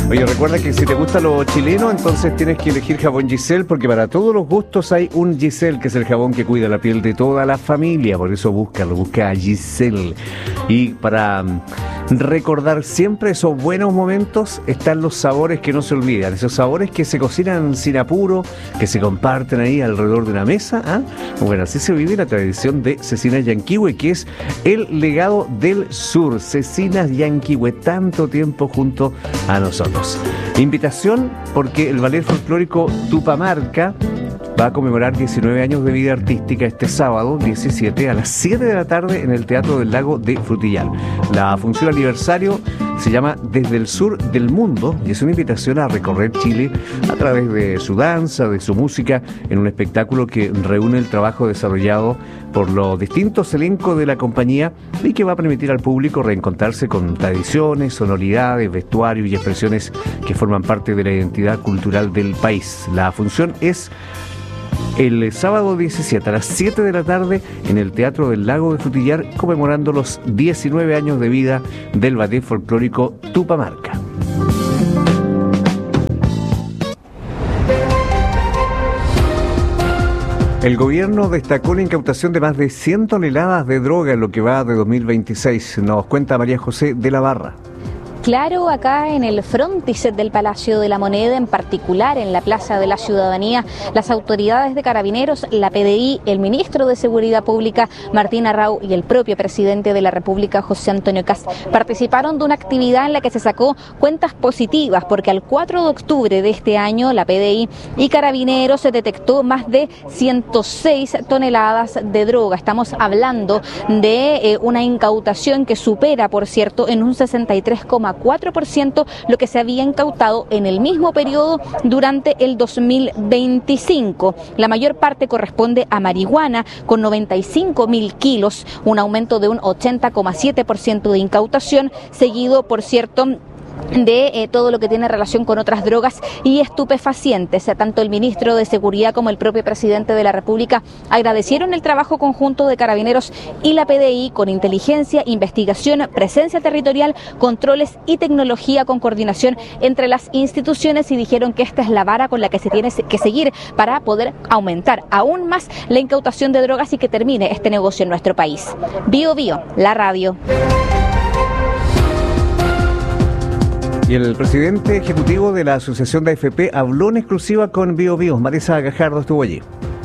Oye, recuerda que si te gusta lo chileno, entonces tienes que elegir jabón Giselle, porque para todos los gustos hay un Giselle, que es el jabón que cuida la piel de toda la familia. Por eso busca a Giselle. Y para recordar siempre esos buenos momentos están los sabores que no se olvidan, esos sabores que se cocinan sin apuro, que se comparten ahí alrededor de una mesa, ¿ah? Bueno, así se vive la tradición de Cecinas Yanquihue, que es el legado del sur. Cecinas Yanquihue, tanto tiempo junto a nosotros. Invitación porque el ballet folclórico Tupamarca va a conmemorar 19 años de vida artística este sábado 17 a las 7 de la tarde en el Teatro del Lago de Frutillar. La función aniversario se llama Desde el Sur del Mundo y es una invitación a recorrer Chile a través de su danza, de su música, en un espectáculo que reúne el trabajo desarrollado por los distintos elencos de la compañía y que va a permitir al público reencontrarse con tradiciones, sonoridades, vestuarios y expresiones que forman parte de la identidad cultural del país. La función es el sábado 17 a las 7 de la tarde en el Teatro del Lago de Frutillar, conmemorando los 19 años de vida del ballet folclórico Tupamarca. El gobierno destacó la incautación de más de 100 toneladas de droga en lo que va de 2026. Nos cuenta María José de la Barra. Claro, acá en el frontis del Palacio de la Moneda, en particular en la Plaza de la Ciudadanía, las autoridades de Carabineros, la PDI, el ministro de Seguridad Pública, Martín Arrau, y el propio presidente de la República, José Antonio Kast, participaron de una actividad en la que se sacó cuentas positivas, porque al 4 de octubre de este año, la PDI y Carabineros se detectó más de 106 toneladas de droga. Estamos hablando de una incautación que supera, por cierto, en un 63,4% lo que se había incautado en el mismo periodo durante el 2025. La mayor parte corresponde a marihuana, con 95.000 kilos, un aumento de un 80,7% de incautación, seguido, por cierto, de todo lo que tiene relación con otras drogas y estupefacientes. Tanto el ministro de Seguridad como el propio presidente de la República agradecieron el trabajo conjunto de Carabineros y la PDI con inteligencia, investigación, presencia territorial, controles y tecnología, con coordinación entre las instituciones, y dijeron que esta es la vara con la que se tiene que seguir para poder aumentar aún más la incautación de drogas y que termine este negocio en nuestro país. Bio Bio, la radio. Y el presidente ejecutivo de la Asociación de AFP habló en exclusiva con Bio Bio. Marisa Gajardo estuvo allí.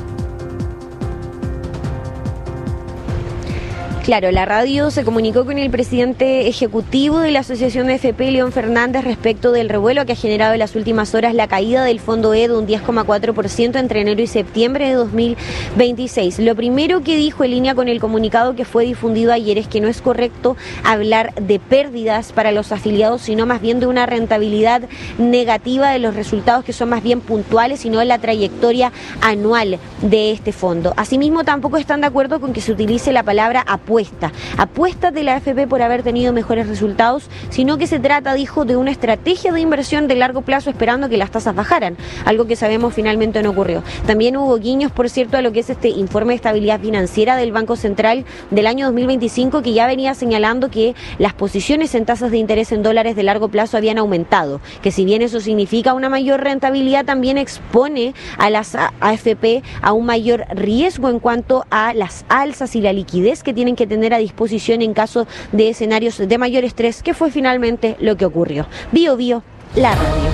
Claro, la radio se comunicó con el presidente ejecutivo de la Asociación de AFP, León Fernández, respecto del revuelo que ha generado en las últimas horas la caída del Fondo E de un 10,4% entre enero y septiembre de 2026. Lo primero que dijo en línea con el comunicado que fue difundido ayer es que no es correcto hablar de pérdidas para los afiliados, sino más bien de una rentabilidad negativa de los resultados, que son más bien puntuales, sino de la trayectoria anual de este fondo. Asimismo, tampoco están de acuerdo con que se utilice la palabra apuesta de la AFP por haber tenido mejores resultados, sino que se trata, dijo, de una estrategia de inversión de largo plazo esperando que las tasas bajaran, algo que sabemos finalmente no ocurrió. También hubo guiños, por cierto, a lo que es este informe de estabilidad financiera del Banco Central del año 2025, que ya venía señalando que las posiciones en tasas de interés en dólares de largo plazo habían aumentado, que si bien eso significa una mayor rentabilidad, también expone a las AFP a un mayor riesgo en cuanto a las alzas y la liquidez que tienen que tener a disposición en caso de escenarios de mayor estrés, que fue finalmente lo que ocurrió. Bio Bio, la radio.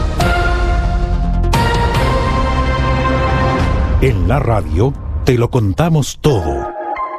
En la radio te lo contamos todo.